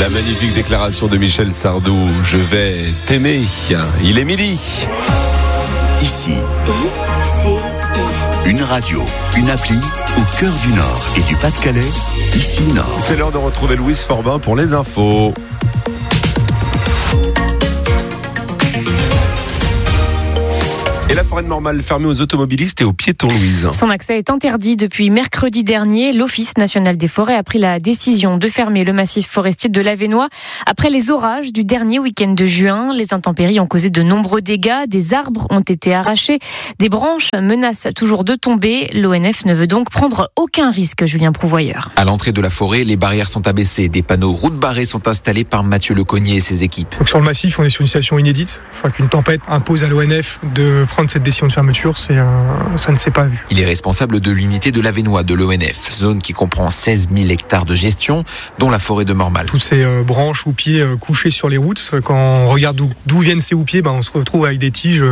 La magnifique déclaration de Michel Sardou. Je vais t'aimer. Il est midi. Ici, une radio, une appli au cœur du Nord et du Pas-de-Calais. Ici Nord. C'est l'heure de retrouver Louise Forbin pour les infos. Et la forêt de Mormal fermée aux automobilistes et aux piétons, Louise. Son accès est interdit depuis mercredi dernier. L'Office national des forêts a pris la décision de fermer le massif forestier de l'Avesnois après les orages du dernier week-end de juin. Les intempéries ont causé de nombreux dégâts. Des arbres ont été arrachés. Des branches menacent toujours de tomber. L'ONF ne veut donc prendre aucun risque, Julien Prouvoyeur. À l'entrée de la forêt, les barrières sont abaissées. Des panneaux route barrée sont installés par Mathieu Lecognier et ses équipes. Donc sur le massif, on est sur une situation inédite. Qu'une tempête impose à l'ONF de prendre cette décision de fermeture, ça ne s'est pas vu. Il est responsable de l'unité de l'Avesnois de l'ONF, zone qui comprend 16 000 hectares de gestion, dont la forêt de Mormal. Toutes ces branches ou pieds couchés sur les routes, quand on regarde d'où viennent ces houppiers, on se retrouve avec des tiges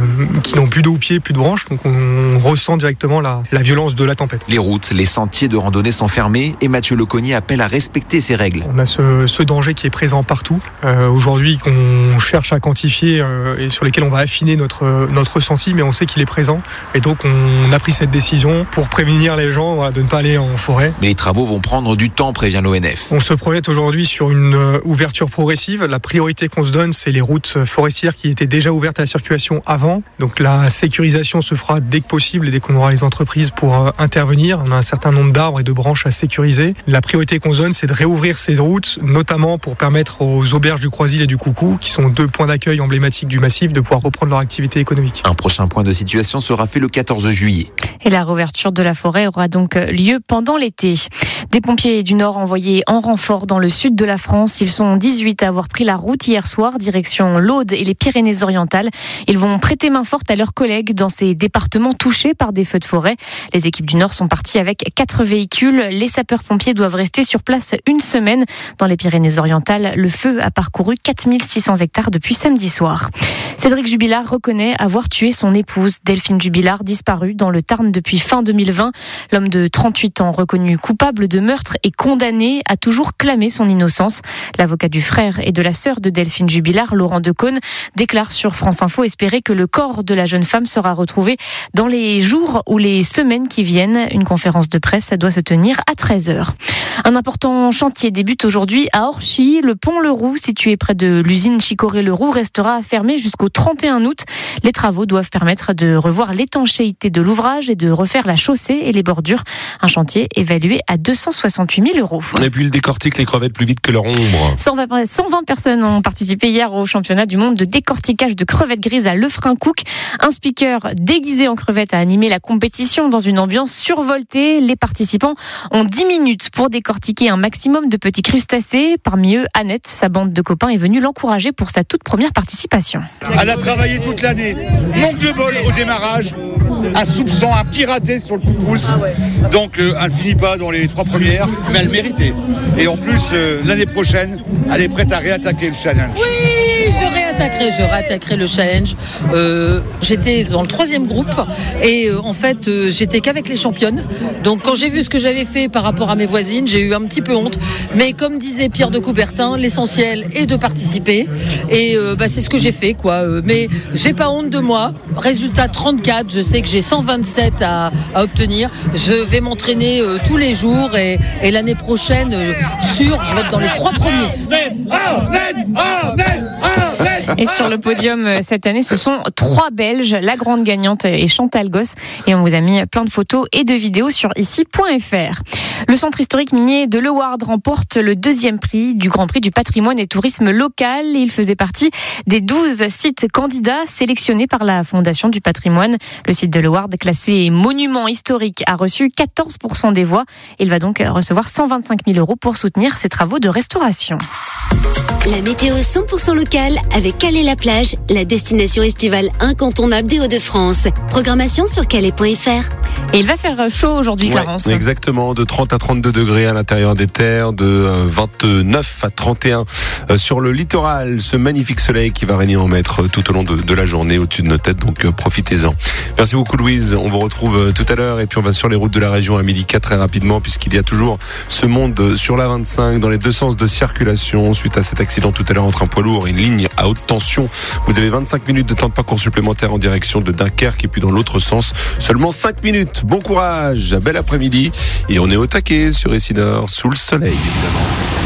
qui n'ont plus de houppiers, plus de branches, donc on ressent directement la violence de la tempête. Les routes, les sentiers de randonnée sont fermés et Mathieu Lecognier appelle à respecter ces règles. On a ce danger qui est présent partout. Aujourd'hui, qu'on cherche à quantifier et sur lesquels on va affiner notre ressenti, mais on sait qu'il est présent et donc on a pris cette décision pour prévenir les gens de ne pas aller en forêt. Mais les travaux vont prendre du temps, prévient l'ONF. On se projette aujourd'hui sur une ouverture progressive. La priorité qu'on se donne, c'est les routes forestières qui étaient déjà ouvertes à la circulation avant. Donc la sécurisation se fera dès que possible et dès qu'on aura les entreprises pour intervenir. On a un certain nombre d'arbres et de branches à sécuriser. La priorité qu'on se donne, c'est de réouvrir ces routes, notamment pour permettre aux auberges du Croisil et du Coucou, qui sont deux points d'accueil emblématiques du massif, de pouvoir reprendre leur activité économique. Un prochain point de situation sera fait le 14 juillet. Et la réouverture de la forêt aura donc lieu pendant l'été. Des pompiers du Nord envoyés en renfort dans le sud de la France. Ils sont 18 à avoir pris la route hier soir, direction l'Aude et les Pyrénées-Orientales. Ils vont prêter main forte à leurs collègues dans ces départements touchés par des feux de forêt. Les équipes du Nord sont parties avec 4 véhicules. Les sapeurs-pompiers doivent rester sur place une semaine. Dans les Pyrénées-Orientales, le feu a parcouru 4600 hectares depuis samedi soir. Cédric Jubilard reconnaît avoir tué son épouse, Delphine Jubilard, disparue dans le Tarn depuis fin 2020. L'homme de 38 ans, reconnu coupable de meurtre et condamné, a toujours clamé son innocence. L'avocat du frère et de la sœur de Delphine Jubilard, Laurent Decaune, déclare sur France Info espérer que le corps de la jeune femme sera retrouvé dans les jours ou les semaines qui viennent. Une conférence de presse doit se tenir à 13h. Un important chantier débute aujourd'hui à Orchy. Le pont Leroux, situé près de l'usine Chicorée-Leroux, restera fermé jusqu'au 31 août. Les travaux doivent permettre de revoir l'étanchéité de l'ouvrage et de refaire la chaussée et les bordures. Un chantier évalué à 268 000 €. Et puis, il décortique les crevettes plus vite que leur ombre. 120 personnes ont participé hier au championnat du monde de décortiquage de crevettes grises à Lefrancouc. Un speaker déguisé en crevette a animé la compétition dans une ambiance survoltée. Les participants ont 10 minutes pour décortiquer un maximum de petits crustacés. Parmi eux, Annette, sa bande de copains, est venue l'encourager pour sa toute première participation. Elle a travaillé toute l'année. Manque de bol au démarrage. Un soupçon, un petit raté sur le coup de pouce. Donc elle ne finit pas dans les 3 premières, mais elle méritait. Et en plus, l'année prochaine, elle est prête à réattaquer le challenge. Oui, je réattaquerai le challenge. J'étais dans le 3e groupe et en fait, j'étais qu'avec les championnes. Donc quand j'ai vu ce que j'avais fait par rapport à mes voisines, j'ai eu un petit peu honte. Mais comme disait Pierre de Coubertin, l'essentiel est de participer. Et c'est ce que j'ai fait, quoi. Mais j'ai pas honte de moi. Résultat 34, je sais que j'ai 127 à obtenir. Je vais m'entraîner tous les jours et l'année prochaine, sûr, je vais être dans les 3 premiers. Et sur le podium cette année, ce sont 3 Belges. La grande gagnante est Chantal Gosse. Et on vous a mis plein de photos et de vidéos sur ici.fr. Le centre historique minier de Leward remporte le 2e prix du Grand Prix du patrimoine et tourisme local. Il faisait partie des 12 sites candidats sélectionnés par la Fondation du patrimoine. Le site de Leward, classé monument historique, a reçu 14% des voix. Il va donc recevoir 125 000 € pour soutenir ses travaux de restauration. La météo 100% locale avec Calais-la-Plage, la destination estivale incontournable des Hauts-de-France. Programmation sur calais.fr. Et il va faire chaud aujourd'hui, Clarence. Ouais, exactement, de 30 à 32 degrés à l'intérieur des terres, de 29 à 31 sur le littoral. Ce magnifique soleil qui va régner en maître tout au long de la journée au-dessus de nos têtes, donc profitez-en. Merci beaucoup Louise, on vous retrouve tout à l'heure et puis on va sur les routes de la région à 12h04 très rapidement puisqu'il y a toujours ce monde sur la 25 dans les deux sens de circulation suite à cet accident tout à l'heure entre un poids lourd et une ligne à haute tension. Vous avez 25 minutes de temps de parcours supplémentaire en direction de Dunkerque et puis dans l'autre sens, seulement 5 minutes. Bon courage, bel après-midi et on est au taquet sur Essinor sous le soleil évidemment.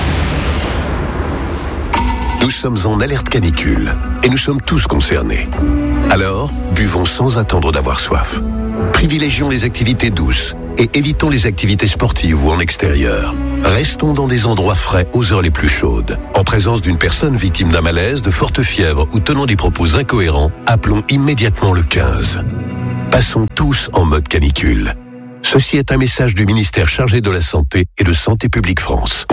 Nous sommes en alerte canicule et nous sommes tous concernés. Alors, buvons sans attendre d'avoir soif. Privilégions les activités douces et évitons les activités sportives ou en extérieur. Restons dans des endroits frais aux heures les plus chaudes. En présence d'une personne victime d'un malaise, de forte fièvre ou tenant des propos incohérents, appelons immédiatement le 15. Passons tous en mode canicule. Ceci est un message du ministère chargé de la Santé et de Santé publique France.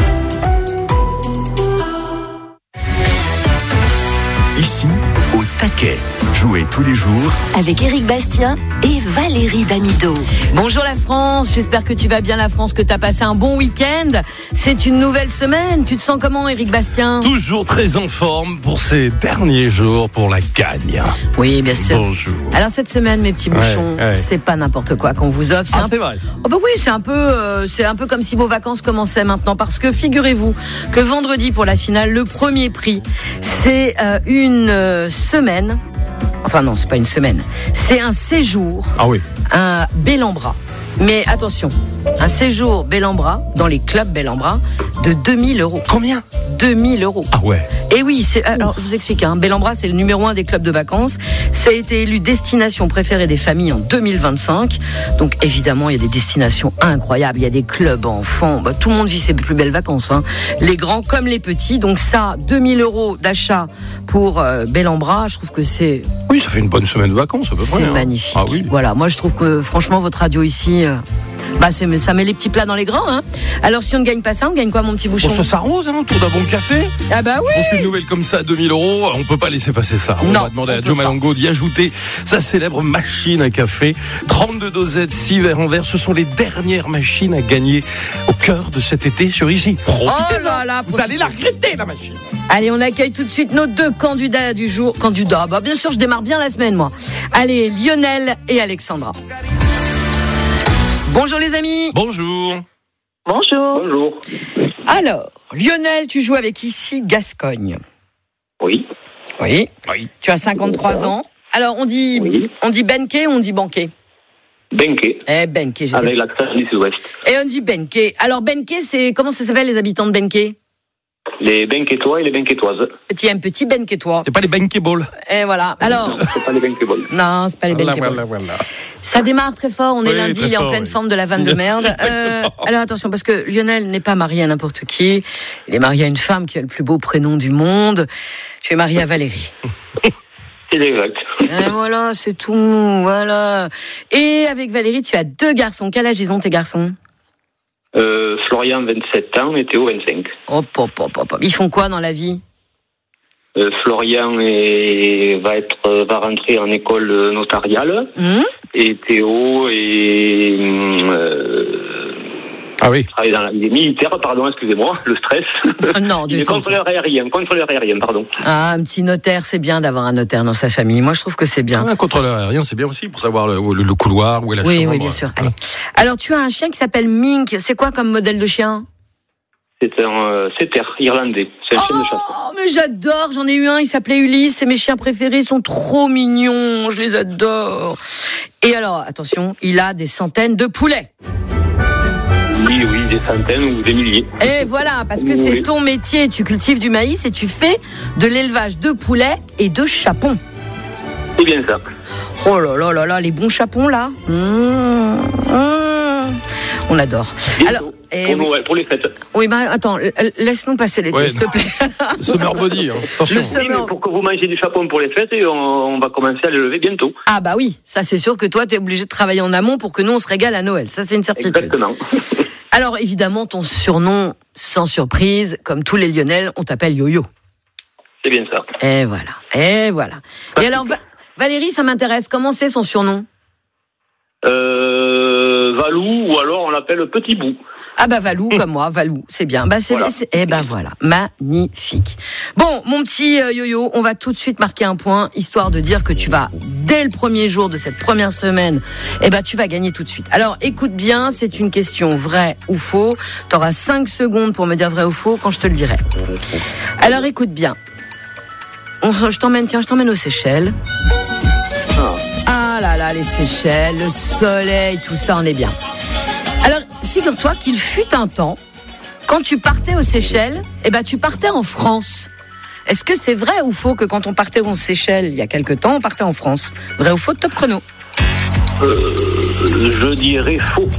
Ici, au taquet. Jouez tous les jours avec Éric Bastien et Valérie Damido. Bonjour la France, j'espère que tu vas bien la France, que tu as passé un bon week-end. C'est une nouvelle semaine, tu te sens comment Éric Bastien ? Toujours très en forme pour ces derniers jours pour la gagne. Oui, bien sûr. Bonjour. Alors cette semaine, mes petits bouchons, c'est pas n'importe quoi qu'on vous offre. C'est vrai. Oh bah oui, c'est un peu comme si vos vacances commençaient maintenant, parce que figurez-vous que vendredi pour la finale, le premier prix, c'est une semaine. Enfin non, c'est pas une semaine. C'est un séjour à Bellambra. Mais attention, un séjour Bellambra, dans les clubs Bellambra, de 2000 €. Combien ? 2000 €. Ah ouais. Et oui, alors je vous explique, Bellambra c'est le numéro 1 des clubs de vacances. Ça a été élu destination préférée des familles en 2025. Donc évidemment, il y a des destinations incroyables. Il y a des clubs enfants. Tout le monde vit ses plus belles vacances. Les grands comme les petits. Donc ça, 2000 € d'achat pour Bellambra, je trouve que c'est... Oui, ça fait une bonne semaine de vacances à peu près. C'est magnifique. Ah oui. Voilà, moi je trouve que franchement, votre radio ici... ça met les petits plats dans les grands. Alors si on ne gagne pas ça, on gagne quoi mon petit bouchon ? Ça s'arrose autour d'un bon café. Ah bah oui. Je pense qu'une nouvelle comme ça à 2000 €, on peut pas laisser passer ça. On va demander à Joe Malongo d'y ajouter sa célèbre machine à café. 32 dosettes, 6 verres en verre. Ce sont les dernières machines à gagner au cœur de cet été sur Ici. Profitez-en. Vous allez la regretter la machine. Allez, on accueille tout de suite nos deux candidats du jour. Bien sûr, je démarre bien la semaine moi. Allez, Lionel et Alexandra. Bonjour les amis. Bonjour. Bonjour. Bonjour. Alors, Lionel, tu joues avec Ici Gascogne. Oui. Oui. Tu as 53 ans. Alors, on dit Benké ou on dit Banqué ? Benké. Benké. Avec l'accent du sud-ouest. Et on dit Benké. Alors, Benké, c'est comment ça s'appelle les habitants de Benké ? Les Benkétois et les Benkétoises. Tiens, un petit Benkétois. C'est pas les Benkéballs. Et voilà. Alors. Non, c'est pas les Benkéballs. Non, c'est pas les Benkéballs. Voilà. Ça démarre très fort. On est lundi, il est en pleine forme de la vanne de merde. Alors attention, parce que Lionel n'est pas marié à n'importe qui. Il est marié à une femme qui a le plus beau prénom du monde. Tu es marié à Valérie. C'est exact. Et voilà, c'est tout. Voilà. Et avec Valérie, tu as 2 garçons. Quel âge ils ont tes garçons ? Florian, 27 ans, et Théo, 25. Hop. Ils font quoi dans la vie ? Florian va rentrer en école notariale. Et Théo travaille dans il est militaire, excusez-moi, le stress. Non, il est contrôleur aérien, pardon. Ah, un petit notaire, c'est bien d'avoir un notaire dans sa famille. Moi, je trouve que c'est bien. Un contrôleur aérien, c'est bien aussi pour savoir le couloir, où est la chambre. Oui, bien sûr. Allez. Alors, tu as un chien qui s'appelle Mink. C'est quoi comme modèle de chien ? C'est un setter irlandais. C'est un chien de chasse. Oh, mais j'adore. J'en ai eu un. Il s'appelait Ulysse. C'est mes chiens préférés. Ils sont trop mignons. Je les adore. Et alors, attention, il a des centaines de poulets. Oui, des centaines ou des milliers. Et voilà, parce que c'est ton métier. Tu cultives du maïs et tu fais de l'élevage de poulets et de chapons. C'est bien ça. Oh là là, les bons chapons là. On adore. Bientôt. Pour Noël, pour les fêtes. Oui, attends, laisse-nous passer l'été, s'il te plaît. Summer body, attention. Oui, mais pour que vous mangez du chapon pour les fêtes, et on va commencer à le lever bientôt. Ah bah oui, ça c'est sûr que toi, t'es obligé de travailler en amont pour que nous, on se régale à Noël. Ça, c'est une certitude. Exactement. Alors, évidemment, ton surnom, sans surprise, comme tous les Lyonnais, on t'appelle Yo-Yo. C'est bien ça. Et voilà. Et alors, Valérie, ça m'intéresse. Comment c'est son surnom ? Valou, ou alors on l'appelle Petit Bout. Ah bah Valou, comme moi, Valou, c'est bien. Voilà. Magnifique. Bon, mon petit Yo-Yo, on va tout de suite marquer un point, histoire de dire que tu vas, dès le premier jour de cette première semaine, tu vas gagner tout de suite. Alors, écoute bien, c'est une question vrai ou faux. T'auras 5 secondes pour me dire vrai ou faux quand je te le dirai. Alors, écoute bien. Je t'emmène aux Seychelles. Ah là là, les Seychelles, le soleil, tout ça, on est bien. Alors, figure-toi qu'il fut un temps, quand tu partais aux Seychelles, tu partais en France. Est-ce que c'est vrai ou faux que quand on partait aux Seychelles, il y a quelque temps, on partait en France ? Vrai ou faux, top chrono ? Je dirais faux.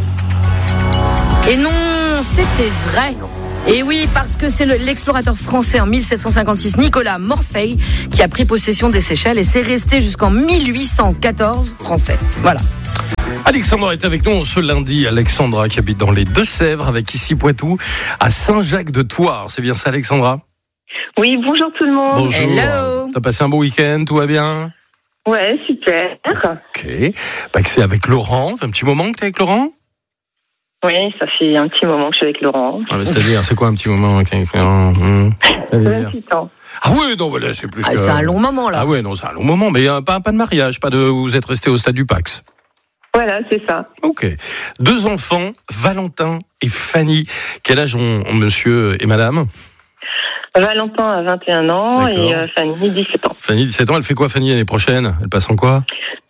Et non, c'était vrai. Et oui, parce que c'est l'explorateur français en 1756, Nicolas Morphée, qui a pris possession des Seychelles et c'est resté jusqu'en 1814 français. Voilà. Alexandra est avec nous ce lundi. Alexandra qui habite dans les Deux-Sèvres, avec ici Poitou, à Saint-Jacques-de-Thouars. C'est bien ça, Alexandra ? Oui, bonjour tout le monde. Bonjour. Hello. T'as passé un bon week-end, tout va bien ? Ouais, super. Ok. C'est avec Laurent. Ça fait un petit moment que t'es avec Laurent ? Oui, ça fait un petit moment que je suis avec Laurent. Ah, mais c'est-à-dire, c'est quoi un petit moment avec Laurent ? 28 ans. Ah oui, non, là, c'est plus que... C'est un long moment, là. Ah oui, non, c'est un long moment, mais pas de mariage, vous êtes resté au stade du Pax. Voilà, c'est ça. Ok. 2 enfants, Valentin et Fanny. Quel âge ont monsieur et madame ? Valentin a 21 ans. D'accord. Et Fanny 17 ans. Fanny 17 ans, elle fait quoi Fanny l'année prochaine ? Elle passe en quoi ?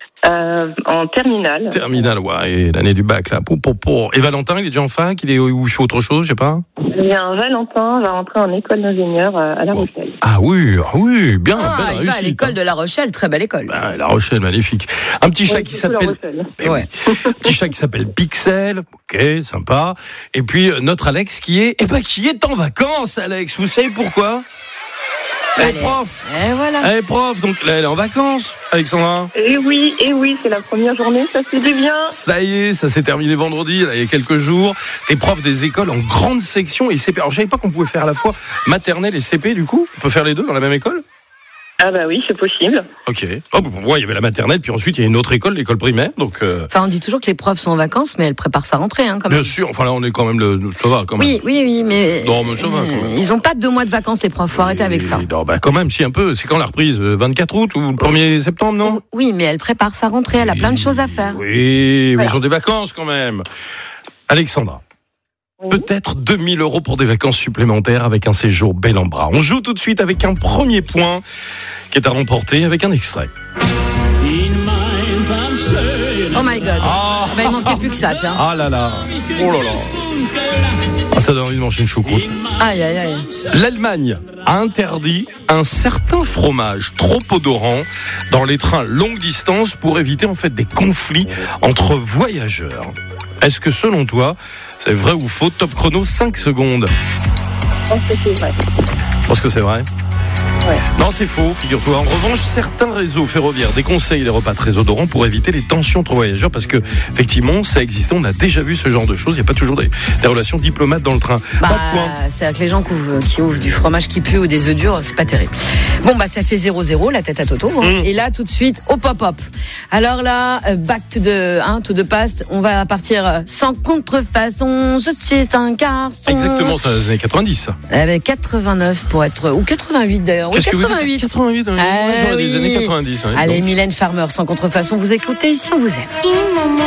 En terminale. Terminale, ouais, et l'année du bac, là. Et Valentin, il est déjà en fac, ou il fait autre chose, je sais pas ? Valentin va rentrer en école d'ingénieur à La Rochelle. Ah oui, bien, belle réussite. Il va à l'école de La Rochelle, très belle école. La Rochelle, magnifique. Un petit chat qui s'appelle... Petit chat qui s'appelle Pixel, ok, sympa. Et puis, notre Alex qui est en vacances, Alex. Vous savez pourquoi ? Elle est prof. Et voilà. Elle est prof, donc là, elle est en vacances, Alexandra. Et oui, c'est la première journée, ça fait du bien. Ça y est, ça s'est terminé vendredi, là, il y a quelques jours. T'es prof des écoles en grande section et CP. Alors, je savais pas qu'on pouvait faire à la fois maternelle et CP, du coup. On peut faire les deux dans la même école ? Ah bah oui, c'est possible. Ok. Pour moi, il y avait la maternelle, puis ensuite, il y a une autre école, l'école primaire. Donc, Enfin, on dit toujours que les profs sont en vacances, mais elles préparent sa rentrée, quand même. Bien sûr, enfin là, on est quand même ça va, quand même. Oui, mais... Non, mais ça va, quand même. Ils ont pas 2 mois de vacances, les profs, faut arrêter avec ça. Non, quand même, si, un peu. C'est quand la reprise ? 24 août ou le 1er septembre, non ? Oui, mais elle prépare sa rentrée, elle a plein de choses à faire. Oui, ils ont des vacances, quand même. Alexandra. Peut-être 2 000 € pour des vacances supplémentaires avec un séjour bel en bras. On joue tout de suite avec un premier point qui est à remporter avec un extrait. Oh my God. Il manquait plus que ça, tiens. Ah là là. Oh là là. Ça donne envie de manger une choucroute. Aïe, aïe, aïe. L'Allemagne a interdit un certain fromage trop odorant dans les trains longue distance pour éviter en fait des conflits entre voyageurs. Est-ce que selon toi, c'est vrai ou faux ? Top chrono, 5 secondes. Je pense que c'est vrai. Je pense que c'est vrai. Ouais. Non, c'est faux, figure-toi. En revanche, certains réseaux ferroviaires déconseillent les repas très odorants pour éviter les tensions entre voyageurs parce que, effectivement, ça existe. On a déjà vu ce genre de choses. Il n'y a pas toujours des relations diplomates dans le train. C'est avec les gens qui ouvrent du fromage qui pue ou des œufs durs, c'est pas terrible. Bon, ça fait 0-0, la tête à Toto. Et là, tout de suite, hop. Alors là, back to the past. On va partir sans contrefaçon. Je suis un garçon. Exactement, c'est les années 90, ça. 89 pour être, ou 88 d'ailleurs. Oui, 88. 88, j'aurais des années 90. Allez, Mylène Farmer, sans contrefaçon. Vous écoutez ici, on vous aime.